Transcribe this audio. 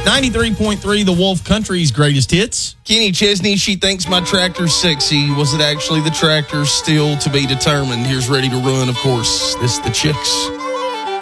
93.3 The Wolf Country's greatest hits. Kenny Chesney, she thinks my tractor's sexy. Was it actually the tractor? Still to be determined. Here's Ready to Run, of course. This is the Chicks.